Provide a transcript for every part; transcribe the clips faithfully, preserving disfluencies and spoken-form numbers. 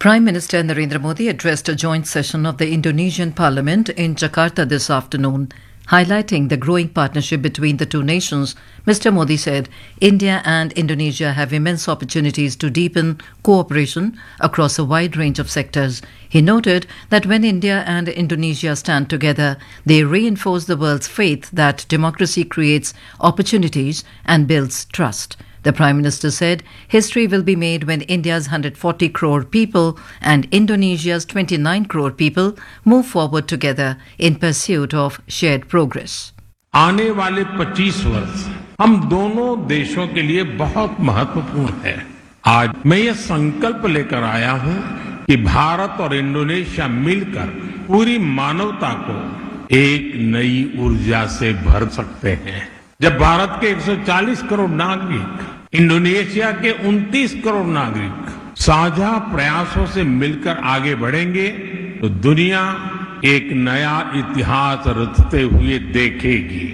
Prime Minister Narendra Modi addressed a joint session of the Indonesian Parliament in Jakarta this afternoon. Highlighting the growing partnership between the two nations, Mister Modi said India and Indonesia have immense opportunities to deepen cooperation across a wide range of sectors. He noted that when India and Indonesia stand together, they reinforce the world's faith that democracy creates opportunities and builds trust. The Prime Minister said history will be made when India's one hundred forty crore people and Indonesia's twenty-nine crore people move forward together in pursuit of shared progress. आने वाले पच्चीस वर्ष हम दोनों देशों के लिए बहुत महत्वपूर्ण है। आज मैं ये संकल्प लेकर आया हूं कि भारत और इंडोनेशिया मिलकर पूरी मानवता को एक नई ऊर्जा से भर सकते हैं। जब भारत के एक सौ चालीस करोड़ नागरिक इंडोनेशिया के उनतीस करोड़ नागरिक साझा प्रयासों से मिलकर आगे बढ़ेंगे तो दुनिया एक नया इतिहास रचते हुए देखेगी।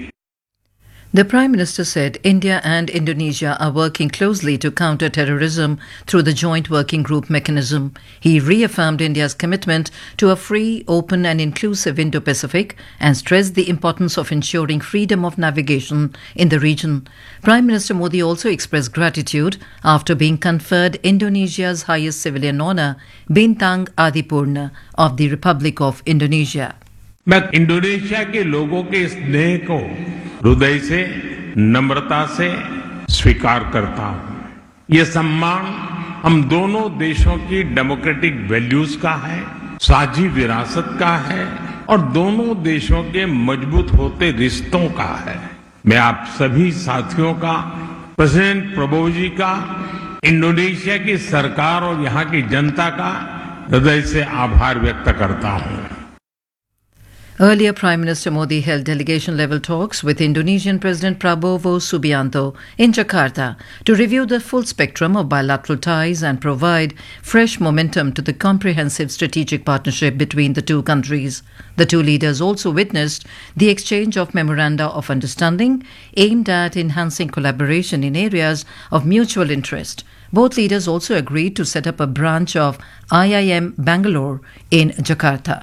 The Prime Minister said India and Indonesia are working closely to counter terrorism through the Joint Working Group mechanism. He reaffirmed India's commitment to a free, open and inclusive Indo-Pacific and stressed the importance of ensuring freedom of navigation in the region. Prime Minister Modi also expressed gratitude after being conferred Indonesia's highest civilian honour, Bintang Adipurna of the Republic of Indonesia. मैं Indonesia के लोगों के स्नेह को हृदय से नम्रता से स्वीकार करता हूं। ये सम्मान हम दोनों देशों की डेमोक्रेटिक वैल्यूज का है, साझी विरासत का है और दोनों देशों के मजबूत होते रिश्तों का है। मैं आप सभी साथियों का, प्रेसिडेंट प्रबोवो जी का, इंडोनेशिया की सरकार और यहाँ की जनता का हृदय से आभार व्यक्त करता हूं। Earlier, Prime Minister Modi held delegation-level talks with Indonesian President Prabowo Subianto in Jakarta to review the full spectrum of bilateral ties and provide fresh momentum to the comprehensive strategic partnership between the two countries. The two leaders also witnessed the exchange of memoranda of understanding aimed at enhancing collaboration in areas of mutual interest. Both leaders also agreed to set up a branch of I I M Bangalore in Jakarta.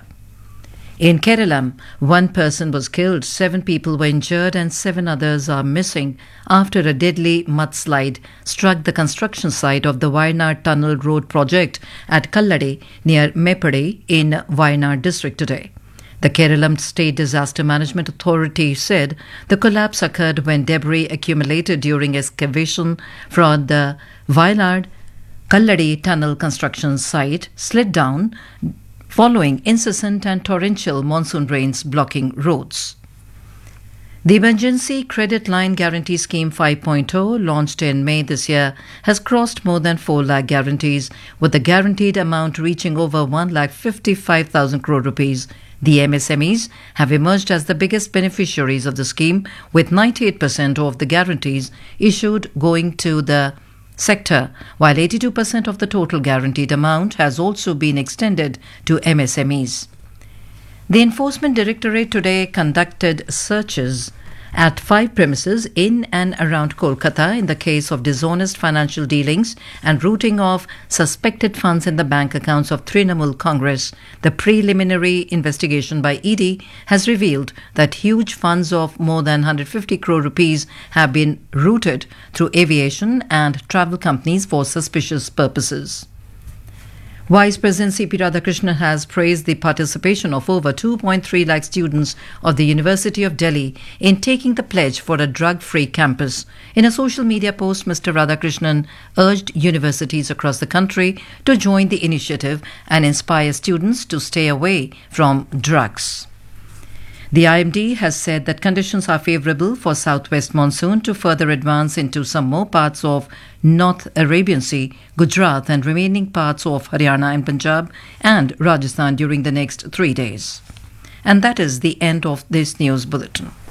In Kerala, one person was killed, seven people were injured and seven others are missing after a deadly mudslide struck the construction site of the Wayanad Tunnel Road project at Kallade near Meppade in Wayanad district today. The Kerala State Disaster Management Authority said the collapse occurred when debris accumulated during excavation from the Wayanad Kallade Tunnel construction site slid down following incessant and torrential monsoon rains blocking roads. The Emergency Credit Line Guarantee Scheme five point oh, launched in May this year, has crossed more than four lakh guarantees, with the guaranteed amount reaching over one lakh fifty-five thousand crore rupees. The M S M Es have emerged as the biggest beneficiaries of the scheme, with ninety-eight percent of the guarantees issued going to the sector, while eighty-two percent of the total guaranteed amount has also been extended to M S M Es. The Enforcement Directorate today conducted searches at five premises in and around Kolkata in the case of dishonest financial dealings and routing of suspected funds in the bank accounts of Trinamool Congress. The preliminary investigation by E D has revealed that huge funds of more than one hundred fifty crore rupees have been routed through aviation and travel companies for suspicious purposes. Vice President C P Radhakrishnan has praised the participation of over two point three lakh students of the University of Delhi in taking the pledge for a drug-free campus. In a social media post, Mister Radhakrishnan urged universities across the country to join the initiative and inspire students to stay away from drugs. The I M D has said that conditions are favourable for southwest monsoon to further advance into some more parts of North Arabian Sea, Gujarat and remaining parts of Haryana and Punjab and Rajasthan during the next three days. And that is the end of this news bulletin.